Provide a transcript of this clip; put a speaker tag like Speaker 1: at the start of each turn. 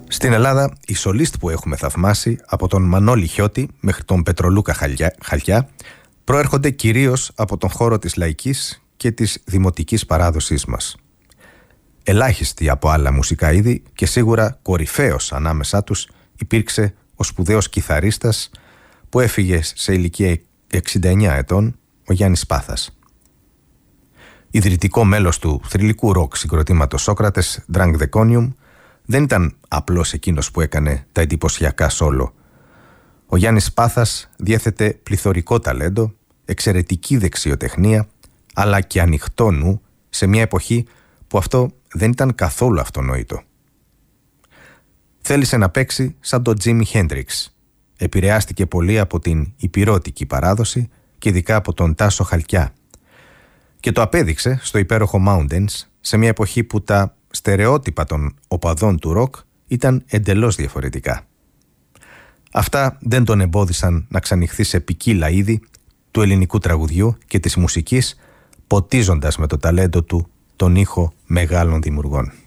Speaker 1: Στην Ελλάδα, οι σολίστ που έχουμε θαυμάσει, από τον Μανώλη Χιώτη μέχρι τον Πετρολούκα Χαλιά, προέρχονται κυρίως από τον χώρο της λαϊκής και της δημοτικής παράδοσής μας. Ελάχιστοι από άλλα μουσικά είδη και σίγουρα κορυφαίος ανάμεσά τους υπήρξε ο σπουδαίος κιθαρίστας που έφυγε σε ηλικία 69 ετών, ο Γιάννης Πάθας. Ιδρυτικό μέλος του θρυλικού ροκ συγκροτήματος Σόκρατες, Drunk the Conium, δεν ήταν απλώς εκείνος που έκανε τα εντυπωσιακά σόλο. Ο Γιάννης Πάθας διέθετε πληθωρικό ταλέντο, εξαιρετική δεξιοτεχνία, αλλά και ανοιχτό νου σε μια εποχή που αυτό δεν ήταν καθόλου αυτονόητο. Θέλησε να παίξει σαν τον Τζίμι Χέντριξ. Επηρεάστηκε πολύ από την υπηρώτικη παράδοση και ειδικά από τον Τάσο Χαλκιά. Και το απέδειξε στο υπέροχο Mountains, σε μια εποχή που τα στερεότυπα των οπαδών του ροκ ήταν εντελώς διαφορετικά. Αυτά δεν τον εμπόδισαν να ξανοιχθεί σε ποικίλα είδη του ελληνικού τραγουδιού και της μουσικής, ποτίζοντας με το ταλέντο του τον ήχο μεγάλων δημιουργών.